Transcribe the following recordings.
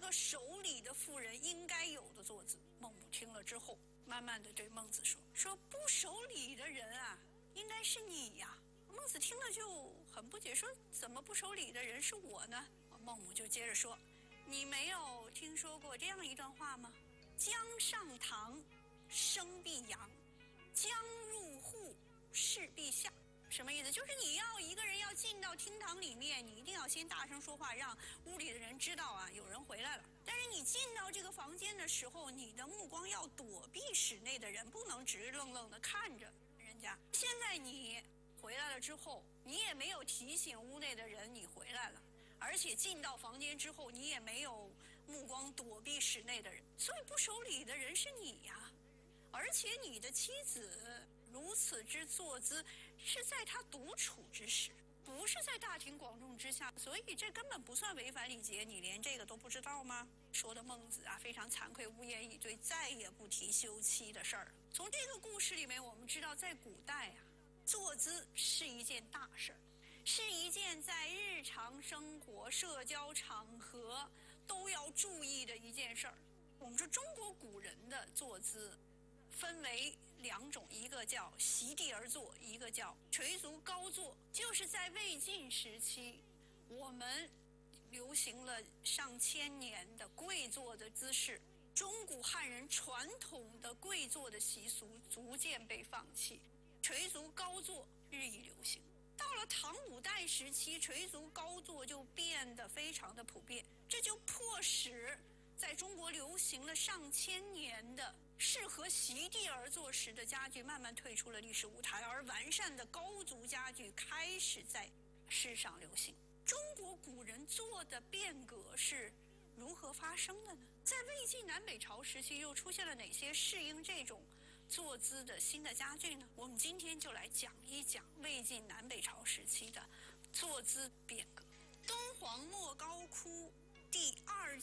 个守礼的妇人应该有的坐姿。孟母听了之后，慢慢的对孟子说不守礼的人啊，应该是你呀。孟子听了就很不解，说怎么不守礼的人是我呢？孟母就接着说，你没有听说过这样一段话吗？将上堂，声必扬；将入户，事必下。什么意思？就是你要一个人要进到厅堂里面，你一定要先大声说话，让屋里的人知道啊，有人回来了。但是你进到这个房间的时候，你的目光要躲避室内的人，不能直愣愣的看着人家。现在你回来了之后，你也没有提醒屋内的人你回来了，而且进到房间之后，你也没有目光躲避室内的人，所以不守礼的人是你呀。而且你的妻子如此之坐姿，是在他独处之时，不是在大庭广众之下，所以这根本不算违反礼节，你连这个都不知道吗？说的孟子啊非常惭愧，无言以对，再也不提休妻的事儿。从这个故事里面，我们知道在古代啊，坐姿是一件大事儿，是一件在日常生活、社交场合都要注意的一件事儿。我们说中国古人的坐姿分为两种，一个叫席地而坐，一个叫垂足高坐。就是在魏晋时期，我们流行了上千年的跪坐的姿势，中古汉人传统的跪坐的习俗逐渐被放弃，垂足高坐日益流行。到了唐五代时期，垂足高坐就变得非常的普遍，这就迫使在中国流行了上千年的适合席地而坐时的家具慢慢退出了历史舞台，而完善的高足家具开始在世上流行。中国古人坐的变革是如何发生的呢？在魏晋南北朝时期又出现了哪些适应这种坐姿的新的家具呢？我们今天就来讲一讲魏晋南北朝时期的坐姿变革。敦煌莫高窟第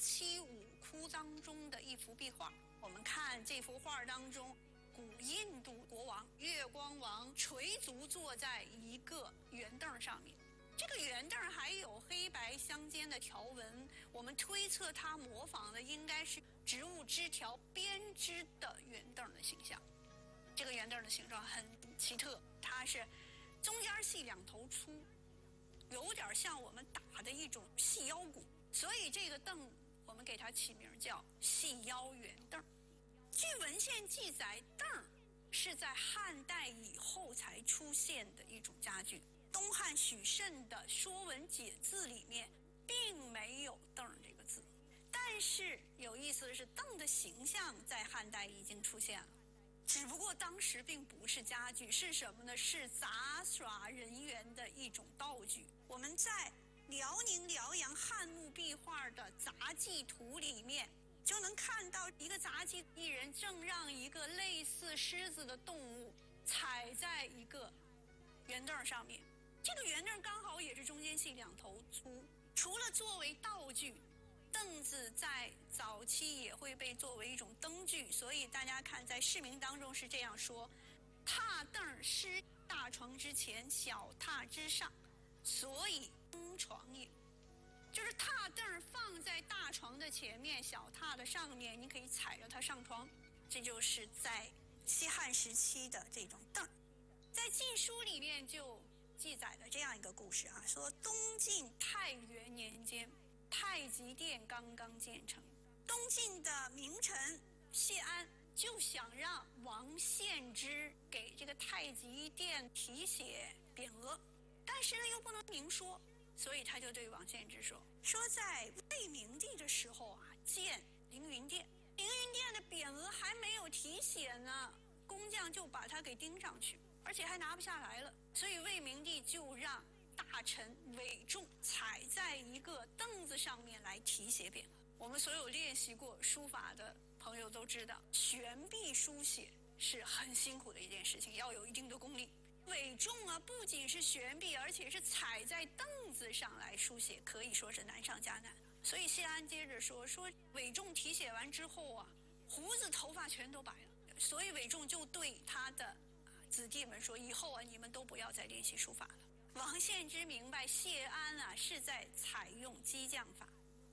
275窟当中的一幅壁画，我们看这幅画当中，古印度国王月光王垂足坐在一个圆凳上面，这个圆凳还有黑白相间的条纹，我们推测它模仿的应该是植物枝条编织的圆凳的形象。这个圆凳的形状很奇特，它是中间细两头粗，有点像我们打的一种细腰鼓，所以这个凳我们给它起名叫细腰圆凳。据文献记载，凳是在汉代以后才出现的一种家具。东汉许慎的《说文解字》里面并没有凳这个字，但是有意思的是，凳的形象在汉代已经出现了，只不过当时并不是家具，是什么呢？是杂耍人员的一种道具。我们在辽宁辽阳汉墓壁画的杂技图里面就能看到一个杂技艺人正让一个类似狮子的动物踩在一个圆凳上面，这个圆凳刚好也是中间细两头粗。除了作为道具，凳子在早期也会被作为一种灯具，所以大家看在市民当中是这样说：踏凳施大床之前，小榻之上，所以灯床也。就是踏凳放在大床的前面，小榻的上面，你可以踩着它上床。这就是在西汉时期的这种凳。在《晋书》里面就记载了这样一个故事啊，说东晋太元年间，太极殿刚刚建成，东晋的名臣谢安就想让王献之给这个太极殿题写匾额，但是呢又不能明说，所以他就对王献之说在魏明帝的时候啊，建凌云殿，凌云殿的匾额还没有题写呢，工匠就把它给钉上去，而且还拿不下来了，所以魏明帝就让大臣韦仲踩在一个凳子上面来题写匾额。我们所有练习过书法的朋友都知道，悬臂书写是很辛苦的一件事情，要有一定的功力。韦仲啊，不仅是悬臂，而且是踩在凳子上来书写，可以说是难上加难。所以谢安接着说韦仲题写完之后啊，胡子头发全都白了，所以韦仲就对他的子弟们说，以后啊你们都不要再练习书法了。王献之明白谢安啊是在采用激将法，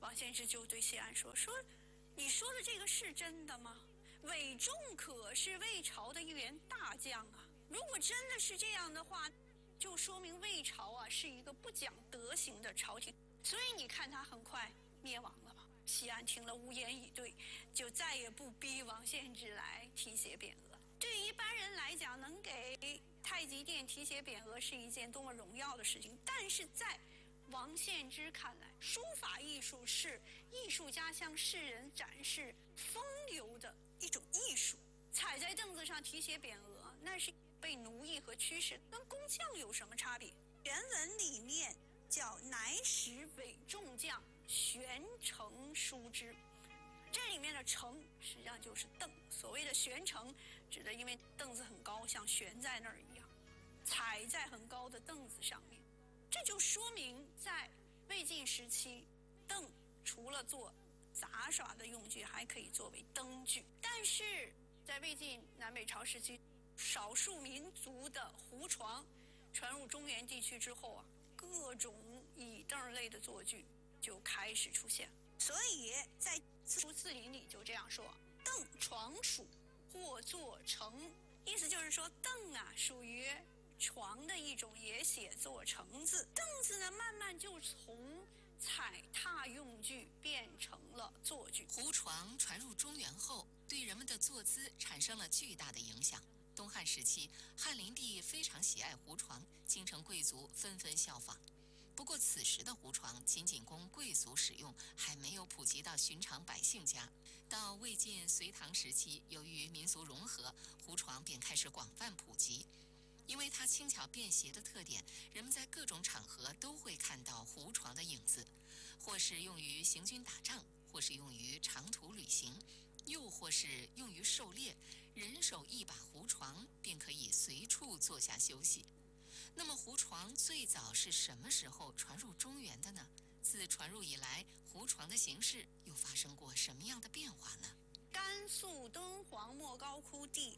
王献之就对谢安说：“你说的这个是真的吗？韦仲可是魏朝的一员大将啊，如果真的是这样的话，就说明魏朝啊是一个不讲德行的朝廷，所以你看他很快灭亡了吧。”谢安听了无言以对，就再也不逼王献之来题写匾额。对于一般人来讲，能给太极殿题写匾额是一件多么荣耀的事情，但是在王献之看来，书法艺术是艺术家向世人展示风流的一种艺术。踩在凳子上题写匾额，那是被奴役和驱使，跟工匠有什么差别？原文里面叫乃使韦仲将悬城书之，这里面的城实际上就是凳，所谓的悬城指的因为凳子很高，像悬在那儿一样，踩在很高的凳子上面。这就说明在魏晋时期，凳除了做杂耍的用具，还可以作为灯具。但是在魏晋南北朝时期，少数民族的胡床传入中原地区之后啊，各种椅凳类的坐具就开始出现。所以在字书字林里就这样说：凳床属或作成，意思就是说凳啊属于床的一种，也写作成字。凳子呢，慢慢就从踩踏用具变成了坐具。 胡床传入中原后，对人们的坐姿产生了巨大的影响。东汉时期，汉灵帝非常喜爱胡床，京城贵族纷纷效仿。不过此时的胡床仅仅供贵族使用，还没有普及到寻常百姓家。到魏晋隋唐时期，由于民俗融合，胡床便开始广泛普及。因为它轻巧便携的特点，人们在各种场合都会看到胡床的影子，或是用于行军打仗，或是用于长途旅行，又或是用于狩猎，人手一把胡床便可以随处坐下休息。那么胡床最早是什么时候传入中原的呢？自传入以来，胡床的形式又发生过什么样的变化呢？ 甘肃敦煌莫高窟第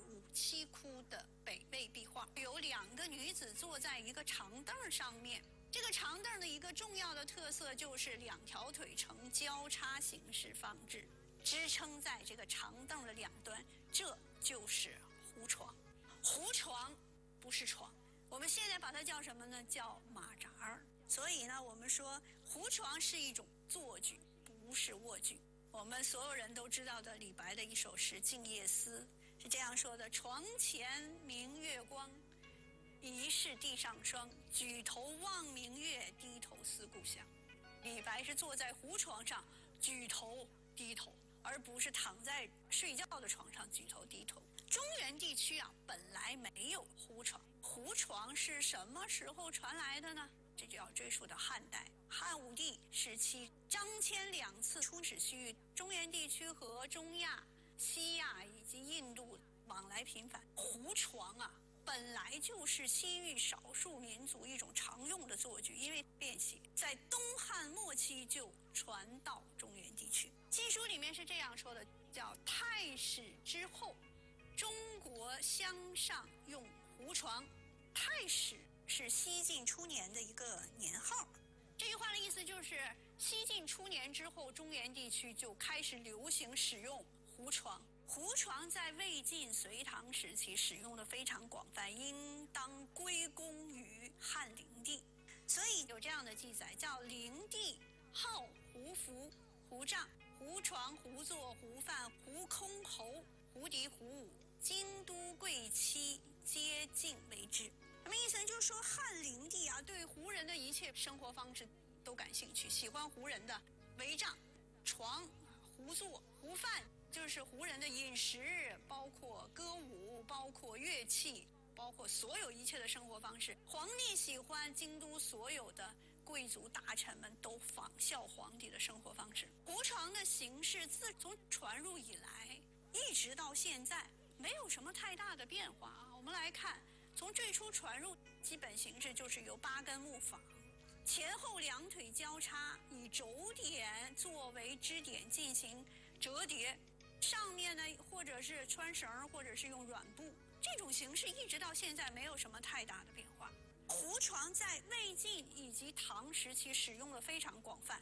257窟的北魏壁画，有2个女子坐在一个长凳上面。这个长凳的一个重要的特色就是2条腿呈交叉形式放置，支撑在这个长凳的2端，这就是胡床。胡床不是床，我们现在把它叫什么呢？叫马扎儿。所以呢，我们说胡床是一种坐具，不是卧具。我们所有人都知道的李白的一首诗《静夜思》是这样说的：床前明月光，疑是地上霜。举头望明月，低头思故乡。李白是坐在胡床上举头低头，而不是躺在睡觉的床上举头低头。中原地区啊，本来没有胡床。胡床是什么时候传来的呢？这就要追溯到汉代，汉武帝时期，张骞2次出使西域，中原地区和中亚、西亚以及印度往来频繁。胡床啊，本来就是西域少数民族一种常用的坐具，因为便携，在东汉末期就传到中原地区。记书里面是这样说的，叫太史之后，中国乡上用胡床。太史是西晋初年的一个年号。这句话的意思就是西晋初年之后，中原地区就开始流行使用胡床。胡床在魏晋隋唐时期使用的非常广泛，应当归功于汉灵帝。所以有这样的记载，叫灵帝好胡服、胡帐、胡床、胡坐、胡饭、胡箜篌、胡笛、胡舞，京都贵戚皆敬为之。什么意思呢？就是说汉灵帝啊，对胡人的一切生活方式都感兴趣，喜欢胡人的帷帐、床、胡坐、胡饭，就是胡人的饮食，包括歌舞，包括乐器，包括所有一切的生活方式。皇帝喜欢，京都所有的贵族大臣们都仿效皇帝的生活方式。胡床的形式自从传入以来，一直到现在没有什么太大的变化啊。我们来看，从最初传入，基本形式就是由8根木樊，前后2腿交叉，以轴点作为支点进行折叠，上面呢或者是穿绳，或者是用软布，这种形式一直到现在没有什么太大的变化。胡床在魏晋以及唐时期使用的非常广泛，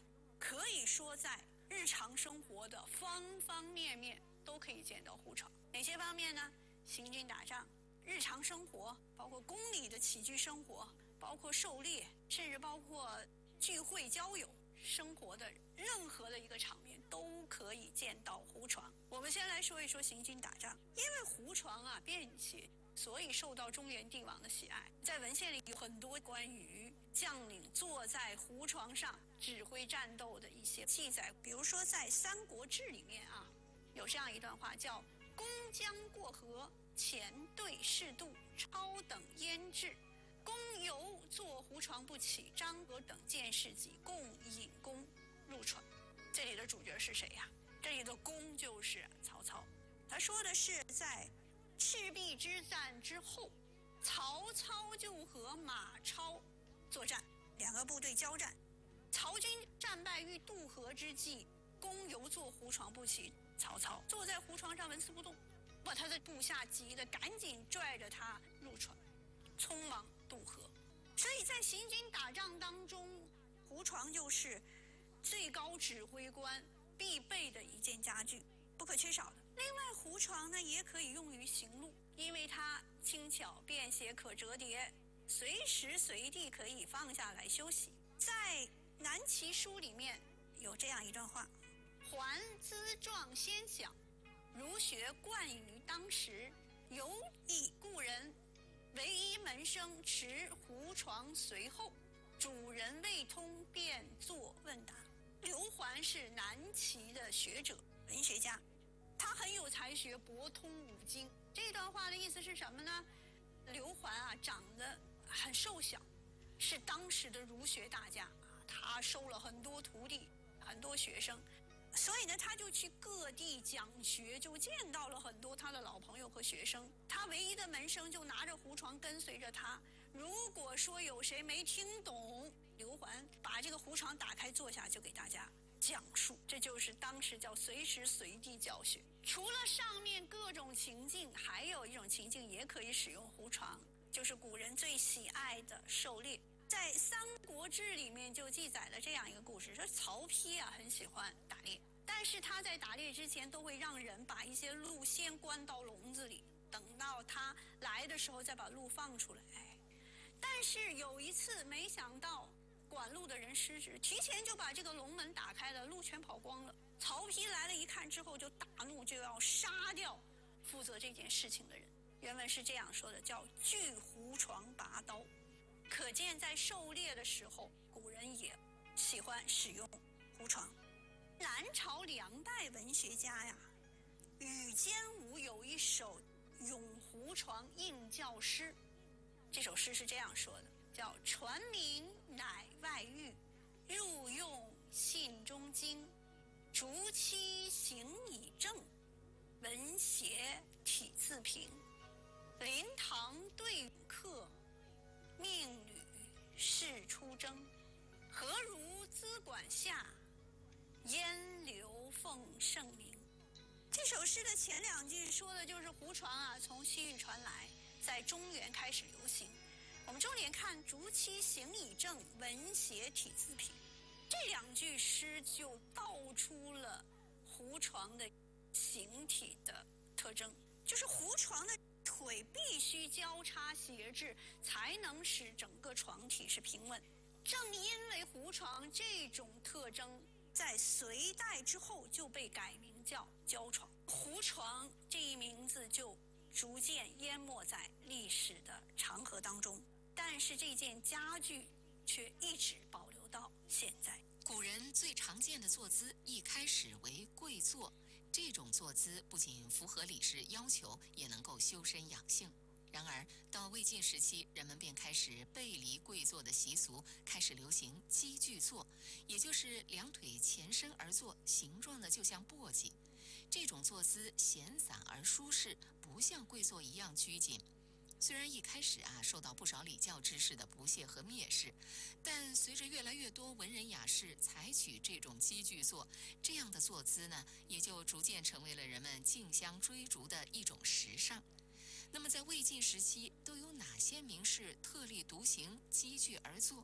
可以说在日常生活的方方面面都可以见到胡床。哪些方面呢？行军打仗、日常生活，包括宫里的起居生活，包括狩猎，甚至包括聚会交友，生活的任何的一个场面都可以见到胡床。我们先来说一说行军打仗，因为胡床啊便携，所以受到中原帝王的喜爱。在文献里有很多关于将领坐在胡床上指挥战斗的一些记载，比如说在《三国志》里面啊，有这样一段话叫“公将过河，前队士渡，超等焉至。公犹坐胡床不起，张合等见事急，共引弓入床。”这里的主角是谁呀？这里的公就是曹操。他说的是在赤壁之战之后，曹操就和马超作战，两个部队交战，曹军战败于渡河之际，公犹坐胡床不起。曹操坐在胡床上纹丝不动，把他的部下急得赶紧拽着他入船，匆忙渡河。所以在行军打仗当中，胡床就是最高指挥官必备的一件家具，不可缺少的。另外，胡床呢也可以用于行路，因为它轻巧便携，可折叠，随时随地可以放下来休息。在《南齐书》里面有这样一段话：“还资壮先享，儒学惯于当时，有以故人，唯一门生持胡床随后，主人未通，便作问答。”刘桓是南齐的学者、文学家，他很有才学，博通五经。这段话的意思是什么呢？刘桓啊，长得很瘦小，是当时的儒学大家啊，他收了很多徒弟，很多学生，所以呢，他就去各地讲学，就见到了很多他的老朋友和学生。他唯一的门生就拿着胡床跟随着他。如果说有谁没听懂，刘桓把这个胡床打开坐下，就给大家讲述。这就是当时叫随时随地教学。除了上面各种情境，还有一种情境也可以使用胡床，就是古人最喜爱的狩猎。在《三国志》里面就记载了这样一个故事，说曹丕啊很喜欢打猎，但是他在打猎之前都会让人把一些鹿先关到笼子里，等到他来的时候再把鹿放出来。但是有一次没想到管路的人失职，提前就把这个笼门打开了，鹿全跑光了。曹丕来了一看之后就大怒，就要杀掉负责这件事情的人。原文是这样说的，叫锯胡床拔刀。可见在狩猎的时候，古人也喜欢使用胡床。南朝梁代文学家呀，宇坚武有一首《咏胡床应教诗》，这首诗是这样说的，叫传名乃外御，入用信中经，逐期行以正，文协体自平。临堂对咏客，命履士出征。何如资管下，烟流奉圣明。这首诗的前两句说的就是胡床啊从西域传来，在中原开始流行。我们重点看逐期行以正，文协体自平。这两句诗就道出了胡床的形体的特征，就是胡床的腿必须交叉斜置，才能使整个床体是平稳。正因为胡床这种特征，在隋代之后就被改名叫胶床。胡床这一名字就逐渐淹没在历史的长河当中，但是这件家具却一直保留到现在。 古人最常见的坐姿一开始为跪坐，这种坐姿不仅符合礼制要求，也能够修身养性。然而到魏晋时期，人们便开始背离跪坐的习俗，开始流行鸡具坐，也就是两腿前伸而坐，形状呢就像簸箕。这种坐姿闲散而舒适，不像跪坐一样拘谨。虽然一开始受到不少礼教之士的不屑和蔑视，但随着越来越多文人雅士采取这种鸡具坐，这样的坐姿呢，也就逐渐成为了人们竞相追逐的一种时尚。那么在魏晋时期，都有哪些名士特立独行，积聚而坐？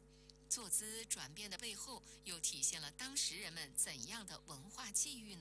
坐姿转变的背后，又体现了当时人们怎样的文化际遇呢？